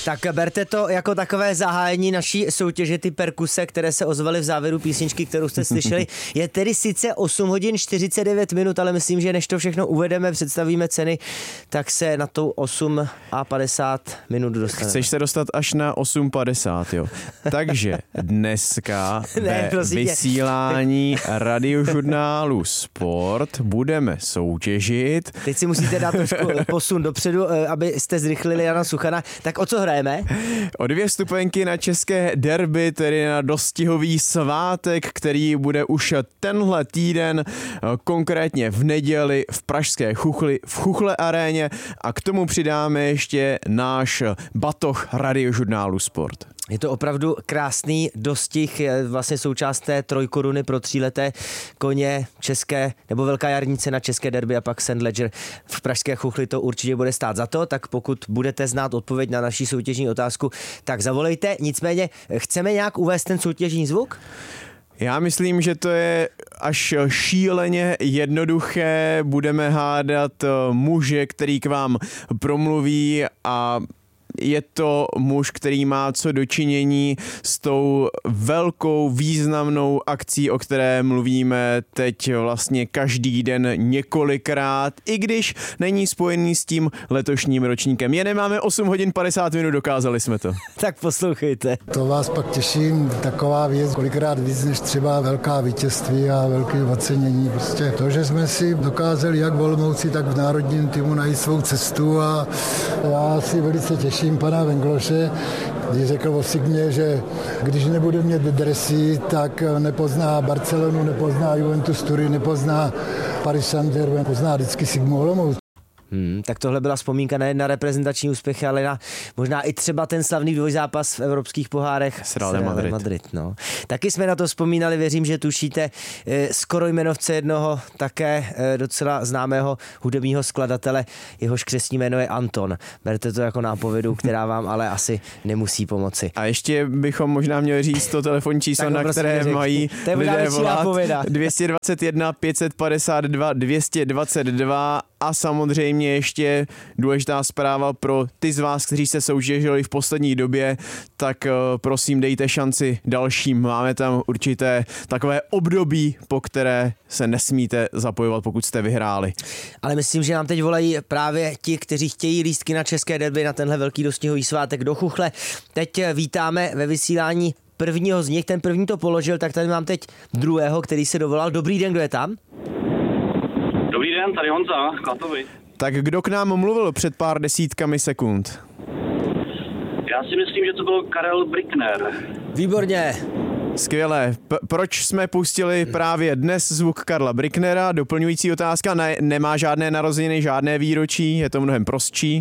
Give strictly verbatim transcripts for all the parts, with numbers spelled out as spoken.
Tak berte to jako takové zahájení naší soutěže, ty perkuse, které se ozvaly v závěru písničky, kterou jste slyšeli. Je tedy sice osm hodin čtyřicet devět minut, ale myslím, že než to všechno uvedeme, představíme ceny, tak se na tou osm a padesát minut dostaneme. Chceš se dostat až na osm padesát, jo. Takže dneska ne, ve vysílání radiožurnálu Sport budeme soutěžit. Teď si musíte dát trošku posun dopředu, abyste zrychlili Jana Suchana. Tak o co hrajeme? O dvě vstupenky na české derby, tedy na dostihový svátek, který bude už tenhle týden, konkrétně v neděli v pražské Chuchli, v Chuchle aréně, a k tomu přidáme ještě náš batoh radiožurnálu Sport. Je to opravdu krásný dostih, je vlastně součást té trojkoruny pro tříleté koně české, nebo velká jarnice na české derby a pak Saint Ledger v pražské Chuchli, to určitě bude stát za to, tak pokud budete znát odpověď na naši soutěžní otázku, tak zavolejte. Nicméně chceme nějak uvést ten soutěžní zvuk? Já myslím, že to je až šíleně jednoduché. Budeme hádat muže, který k vám promluví, a je to muž, který má co dočinění s tou velkou významnou akcí, o které mluvíme teď vlastně každý den několikrát, i když není spojený s tím letošním ročníkem. Jen nemáme osm hodin padesát minut, dokázali jsme to. Tak poslouchejte. To vás pak těším, taková věc, kolikrát víc než třeba velká vítězství a velké ocenění. Prostě to, že jsme si dokázali jak v Olomouci, tak v národním týmu najít svou cestu, a já si velice těším pana Vengloše, když řekl o Sigmě, že když nebude mít dresy, tak nepozná Barcelonu, nepozná Juventus Turín, nepozná Paris Saint-Germain, pozná vždycky Sigmu Olomouc. Hmm, tak tohle byla vzpomínka nejen na reprezentační úspěchy, ale na možná i třeba ten slavný dvojzápas v evropských pohárech s Realem Madrid. Madrid no. Taky jsme na to vzpomínali, věřím, že tušíte e, skoro jmenovce jednoho také e, docela známého hudebního skladatele, jehož křestní jméno je Anton. Berte to jako nápovědu, která vám ale asi nemusí pomoci. A ještě bychom možná měli říct to telefonní číslo, na které mají lidé volat, dvě stě dvacet jedna pět set padesát dva dvě stě dvacet dva. A samozřejmě ještě důležitá zpráva pro ty z vás, kteří se soutěžili v poslední době, tak prosím dejte šanci dalším. Máme tam určité takové období, po které se nesmíte zapojovat, pokud jste vyhráli. Ale myslím, že nám teď volají právě ti, kteří chtějí lístky na české derby, na tenhle velký dostihový svátek do Chuchle. Teď vítáme ve vysílání prvního z nich, ten první to položil, tak tady mám teď druhého, který se dovolal. Dobrý den, kdo je tam? Dobrý den, tady Honza, Klatovi. Tak kdo k nám mluvil před pár desítkami sekund? Já si myslím, že to byl Karel Brickner. Výborně. Skvělé. P- proč jsme pustili právě dnes zvuk Karla Bricknera? Doplňující otázka, ne- nemá žádné narozeniny, žádné výročí, je to mnohem prostší.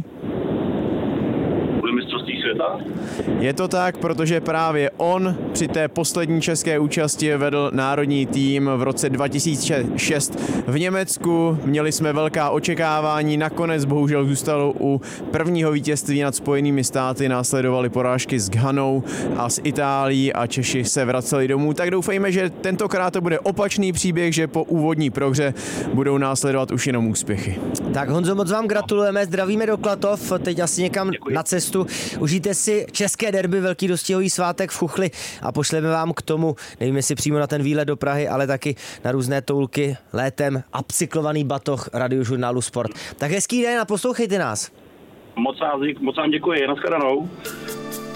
Světa? Je to tak, protože právě on při té poslední české účasti vedl národní tým v roce dva tisíce šest v Německu. Měli jsme velká očekávání, nakonec bohužel zůstalo u prvního vítězství nad Spojenými státy, následovaly porážky s Ghanou a s Itálií a Češi se vraceli domů. Tak doufejme, že tentokrát to bude opačný příběh, že po úvodní prohře budou následovat už jenom úspěchy. Tak Honzo, moc vám gratulujeme, zdravíme do Klatov, teď asi někam Děkuji. Na cestu. Užijte si české derby, velký dostihový svátek v Chuchli a pošleme vám k tomu, nevím jestli přímo na ten výlet do Prahy, ale taky na různé toulky létem upcyklovaný batoh radiožurnálu Sport. Tak hezký den a poslouchejte nás. Moc vám, moc vám děkuji, nashledanou.